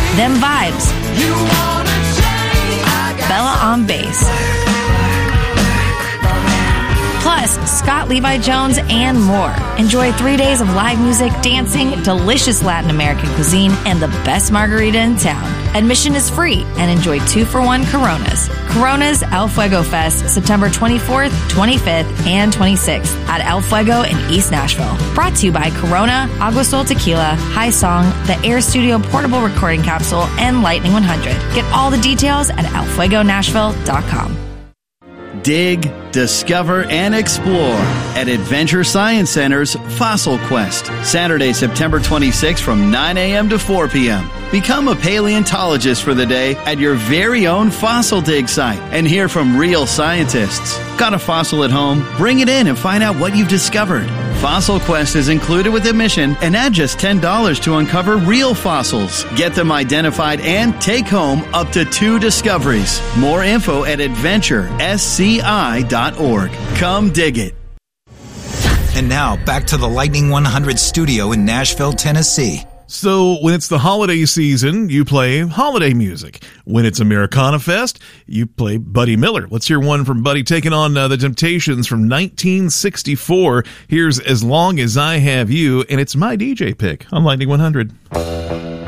Them Vibes, Bella on bass. Plus, Scott Levi Jones and more. Enjoy 3 days of live music, dancing, delicious Latin American cuisine, and the best margarita in town. Admission is free and enjoy 2-for-1 Coronas. Coronas El Fuego Fest, September 24th, 25th, and 26th at El Fuego in East Nashville. Brought to you by Corona, Agua Sol Tequila, High Song, the Air Studio Portable Recording Capsule, and Lightning 100. Get all the details at elfuegonashville.com. Dig, discover, and explore at Adventure Science Center's Fossil Quest, Saturday, September 26th from 9 a.m. to 4 p.m. Become a paleontologist for the day at your very own fossil dig site and hear from real scientists. Got a fossil at home? Bring it in and find out what you've discovered. Fossil Quest is included with admission and add just $10 to uncover real fossils. Get them identified and take home up to 2 discoveries. More info at adventuresci.org. Come dig it. And now, back to the Lightning 100 studio in Nashville, Tennessee. So when it's the holiday season, you play holiday music. When it's Americana Fest, you play Buddy Miller. Let's hear one from Buddy taking on the Temptations from 1964. Here's As Long As I Have You, and it's my DJ pick on Lightning 100.